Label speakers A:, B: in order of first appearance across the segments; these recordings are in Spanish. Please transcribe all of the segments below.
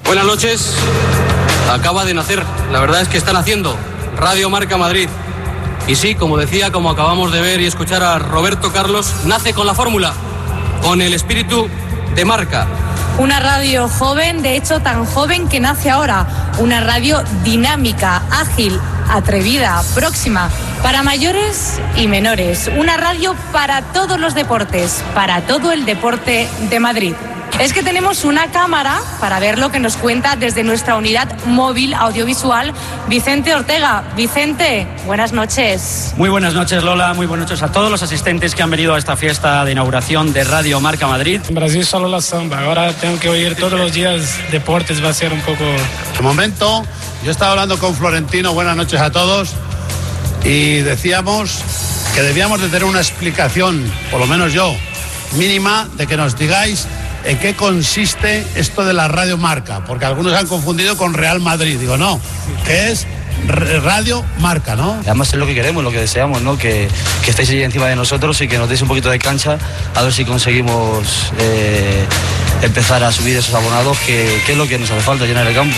A: Buenas noches. Acaba de nacer, la verdad es que está naciendo Radio Marca Madrid. Y sí, como decía, como acabamos de ver y escuchar a Roberto Carlos, nace con la fórmula, con el espíritu de marca.
B: Una radio joven, de hecho tan joven que nace ahora. Una radio dinámica, ágil, atrevida, próxima, para mayores y menores. Una radio para todos los deportes, para todo el deporte de Madrid. Es que tenemos una cámara para ver lo que nos cuenta desde nuestra unidad móvil audiovisual Vicente Ortega. Vicente, buenas noches.
C: Muy buenas noches, Lola. Muy buenas noches a todos los asistentes que han venido a esta fiesta de inauguración de Radio Marca Madrid.
D: En Brasil solo la samba. Ahora tengo que oír todos los días deportes. Va a ser un poco...
E: De momento, yo estaba hablando con Florentino. Buenas noches a todos. Y decíamos que debíamos de tener una explicación, por lo menos yo, mínima, de que nos digáis en qué consiste esto de la Radio Marca, porque algunos han confundido con Real Madrid. Digo, no, que es Radio Marca, ¿no?
C: Además es lo que queremos, lo que deseamos, ¿no? Que estéis ahí encima de nosotros y que nos deis un poquito de cancha, a ver si conseguimos empezar a subir esos abonados, que es lo que nos hace falta, llenar el campo.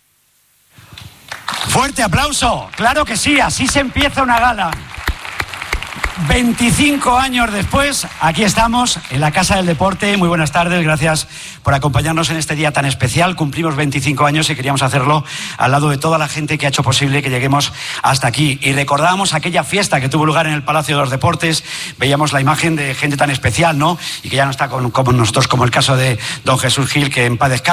F: Fuerte aplauso, claro que sí, así se empieza una gala. 25 años después, aquí estamos en la Casa del Deporte. Muy buenas tardes, gracias por acompañarnos en este día tan especial. Cumplimos 25 años y queríamos hacerlo al lado de toda la gente que ha hecho posible que lleguemos hasta aquí. Y recordábamos aquella fiesta que tuvo lugar en el Palacio de los Deportes. Veíamos la imagen de gente tan especial, ¿no? Y que ya no está como nosotros, como el caso de don Jesús Gil, que en paz descanse.